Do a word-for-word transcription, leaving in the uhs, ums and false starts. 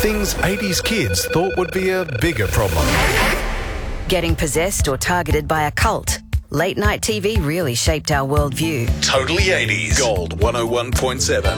Things eighties kids thought would be a bigger problem. Getting possessed or targeted by a cult. Late night T V really shaped our worldview. Totally eighties. Gold one oh one point seven.